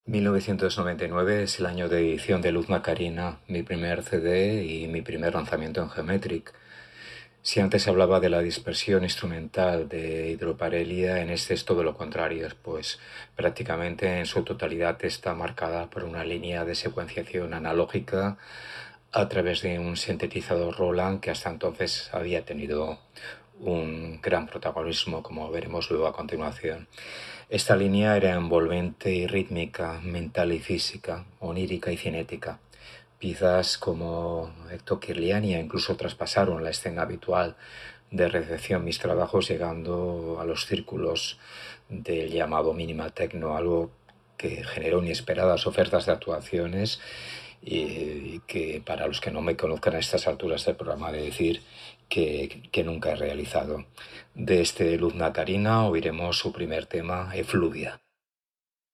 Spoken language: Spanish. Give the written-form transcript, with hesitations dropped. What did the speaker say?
1999 es el año de edición de Luz Macarina, mi primer CD y mi primer lanzamiento en Geometric. Si antes se hablaba de la dispersión instrumental de Hydroparelia, en este es todo lo contrario, pues prácticamente en su totalidad está marcada por una línea de secuenciación analógica a través de un sintetizador Roland que hasta entonces había tenido un gran protagonismo, como veremos luego a continuación. Esta línea era envolvente y rítmica, mental y física, onírica y cinética. Piezas como Hector Kirliania incluso traspasaron la escena habitual de recepción mis trabajos, llegando a los círculos del llamado minimal techno, algo que generó inesperadas ofertas de actuaciones y que, para los que no me conozcan a estas alturas del programa, de decir que nunca he realizado. De este Luz Nacarina oiremos su primer tema, Efluvia.